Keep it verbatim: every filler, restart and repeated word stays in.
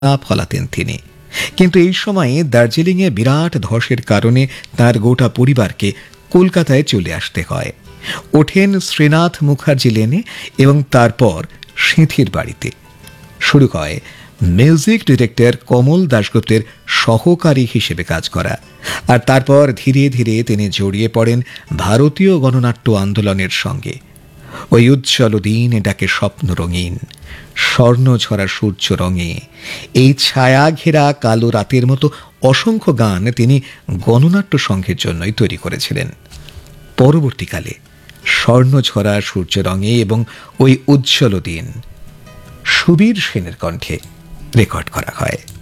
ফলাতেন তিনি। কিন্তু এই সময়ে দার্জিলিংয়ে বিরাট ধসের কারণে তার গোটা পরিবারকে কলকাতায় চলে আসতে হয়। ওঠেন শ্রীনাথ মুখার্জি লেনে এবং তারপর সিঁথির বাড়িতে। শুরু হয় মিউজিক ডিরেক্টর কমল দাশগুপ্তের সহকারী হিসেবে কাজ করা। আর তারপর ধীরে ধীরে তিনি জড়িয়ে পড়েন ভারতীয় গণনাট্য আন্দোলনের সঙ্গে। ওই উজ্জ্বল দিন এটাকে স্বপ্ন রঙিন, স্বর্ণ ঝরা সূর্য রঙে, এই ছায়া ঘেরা কালো রাতের মতো অসংখ্য গান তিনি গণনাট্য সংঘের জন্যই তৈরি করেছিলেন। পরবর্তীকালে স্বর্ণ ঝরা সূর্য রঙে এবং ওই উজ্জ্বল দিন সুবীর সেনের কণ্ঠে রেকর্ড করা হয়।